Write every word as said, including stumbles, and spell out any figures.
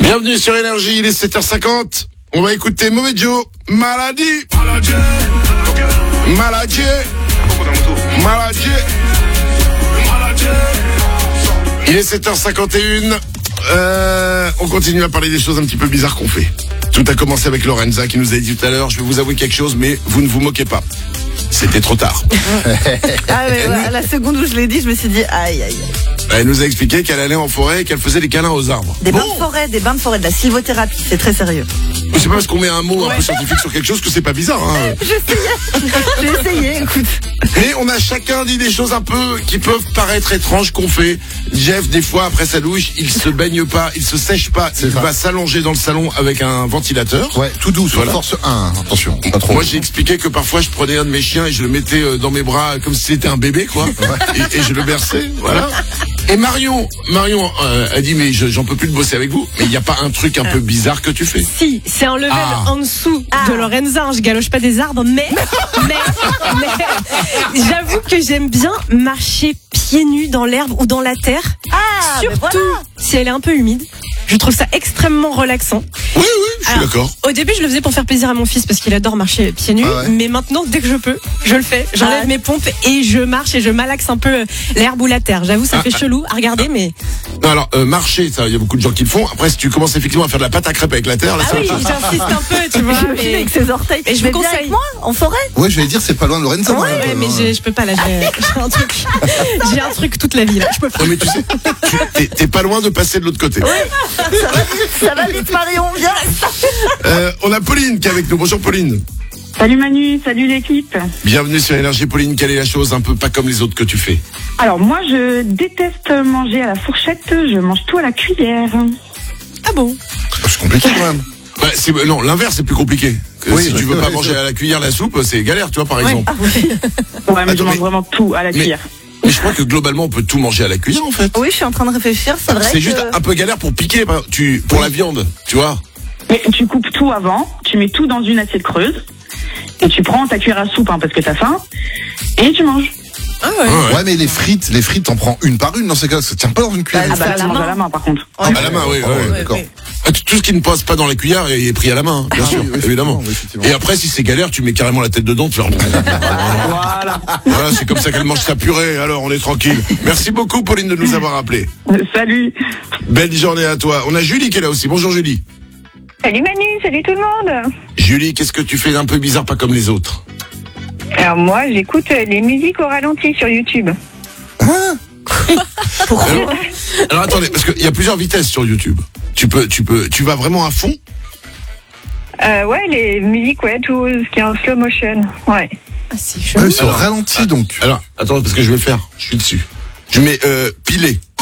Bienvenue sur Énergie, il est sept heures cinquante. On va écouter Mauvais Joe, Maladie. Maladie. Maladie. Il est sept heures cinquante et une. Euh, on continue à parler des choses un petit peu bizarres qu'on fait. Tout a commencé avec Lorenza qui nous a dit tout à l'heure, je vais vous avouer quelque chose, mais vous ne vous moquez pas. C'était trop tard. Ah mais ouais, à la seconde où je l'ai dit, je me suis dit aïe aïe aïe. Elle nous a expliqué qu'elle allait en forêt et qu'elle faisait des câlins aux arbres. Des bon. bains de forêt, des bains de forêt, de la sylvothérapie, c'est très sérieux. C'est pas parce qu'on met un mot un peu scientifique sur quelque chose que c'est pas bizarre. Hein. J'essayais, j'ai essayé, écoute. Mais on a chacun dit des choses un peu qui peuvent paraître étranges qu'on fait. Jeff, des fois, après sa douche, il se baigne pas, il se sèche pas, il va s'allonger dans le salon avec un ventilateur. Ouais, tout doux, voilà. Force un, attention, pas trop. Moi, j'ai expliqué que parfois, je prenais un de mes chiens et je le mettais dans mes bras comme si c'était un bébé, quoi. et, et je le berçais, voilà. Et Marion, Marion euh, a dit mais je, j'en peux plus de bosser avec vous. Mais il n'y a pas un truc un peu bizarre que tu fais? Si, c'est un level Ah. en dessous Ah. de Lorenza. Je galoche pas des arbres, mais, mais, mais j'avoue que j'aime bien marcher pieds nus dans l'herbe ou dans la terre. Ah, mais Surtout voilà. si elle est un peu humide. Je trouve ça extrêmement relaxant. Oui, oui, je suis Alors, d'accord. Au début, je le faisais pour faire plaisir à mon fils parce qu'il adore marcher pieds nus. Ah ouais. Mais maintenant, dès que je peux, je le fais. J'enlève Ah. mes pompes et je marche et je malaxe un peu l'herbe ou la terre. J'avoue, ça Ah, fait ah. chelou à regarder, mais Non, alors euh, marcher, ça, il y a beaucoup de gens qui le font. Après, si tu commences effectivement à faire de la pâte à crêpes avec la terre, là, ah ça oui, va pas. j'insiste un peu, tu vois. Je me filme mais- avec ses orteils. Et je Tu vous viens avec conseille. moi en forêt. Ouais, je vais dire, c'est pas loin de Lorenza. Ouais, hein, Ouais, euh, mais j'ai- je peux pas là, j'ai j'ai un truc, j'ai un truc toute la vie là. Je peux pas. Non, mais tu sais, tu, t'es, t'es pas loin de passer de l'autre côté. Ça va vite, ça va vite Marion, viens. Euh, on a Pauline qui est avec nous. Bonjour Pauline. Salut Manu, salut l'équipe. Bienvenue sur Énergie. Pauline, quelle est la chose un peu pas comme les autres que tu fais? Alors moi je déteste manger à la fourchette, je mange tout à la cuillère. Ah bon? C'est compliqué quand même. Bah, c'est, non, l'inverse c'est plus compliqué. Que Oui, si bah, tu veux ouais, pas c'est manger sûr. à la cuillère la soupe, c'est galère, tu vois, par exemple. Ah, oui. Ouais mais Attends, je mange mais- vraiment tout à la mais- cuillère. Mais je crois que globalement on peut tout manger à la cuillère en fait. Oui, je suis en train de réfléchir, c'est vrai C'est que... juste un peu galère pour piquer, par- tu, pour la viande, tu vois. Mais tu coupes tout avant, tu mets tout dans une assiette creuse, et tu prends ta cuillère à soupe hein, parce que t'as faim, et tu manges. Ah ouais. Ah ouais. Ouais, mais les frites, les frites, t'en prends une par une dans ces cas-là, ça tient pas dans une cuillère. Ah bah à là la tu manges main. à la main par contre. Ah, à la main, oui, Ah ouais, ouais, ouais. d'accord. Ah, tout- Tout ce qui ne passe pas dans la cuillère est est pris à la main, hein, bien Ah sûr, oui, oui, évidemment. effectivement, oui, effectivement. Et après, si c'est galère, tu mets carrément la tête dedans, tu fais... Voilà. Voilà, c'est comme ça qu'elle mange sa purée, alors on est tranquille. Merci beaucoup Pauline de nous avoir appelés. Salut. Belle journée à toi. On a Julie qui est là aussi. Bonjour Julie. Salut Manu, salut tout le monde. Julie, qu'est-ce que tu fais d'un peu bizarre, pas comme les autres? Alors moi, j'écoute euh, les musiques au ralenti sur YouTube. Alors, alors attendez, parce qu'il y a plusieurs vitesses sur YouTube. Tu peux, tu peux, tu vas vraiment à fond? Euh, ouais, les musiques, ouais, tout ce qui est en slow motion. Ouais. Ah, c'est Ouais, chelou. c'est au ralenti donc. Alors, attends, parce que je vais le faire. Je suis dessus. Je mets euh, pilé.